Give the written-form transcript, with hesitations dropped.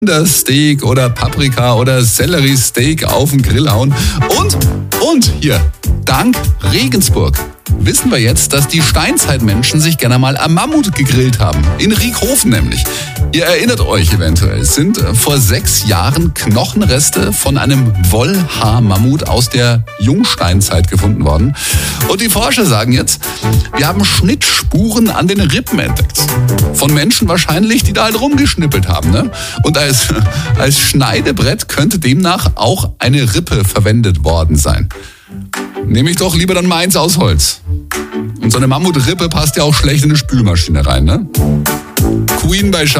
Rindersteak oder Paprika oder Selleriesteak auf den Grill hauen. Und hier, dank Regensburg wissen wir jetzt, dass die Steinzeitmenschen sich gerne mal am Mammut gegrillt haben. In Riekhofen nämlich. Ihr erinnert euch eventuell, es sind vor 6 Jahren Knochenreste von einem Wollhaar-Mammut aus der Jungsteinzeit gefunden worden. Und die Forscher sagen jetzt, wir haben Schnittspuren an den Rippen entdeckt. Von Menschen wahrscheinlich, die da halt rumgeschnippelt haben. Ne? Und als Schneidebrett könnte demnach auch eine Rippe verwendet worden sein. Nehme ich doch lieber dann meins aus Holz. Und so eine Mammutrippe passt ja auch schlecht in eine Spülmaschine rein, ne? Queen bei